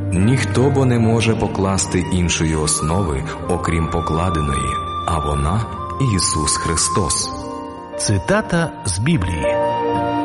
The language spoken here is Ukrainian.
Ніхто бо не може покласти іншої основи, окрім покладеної, а вона – Ісус Христос. Цитата з Біблії.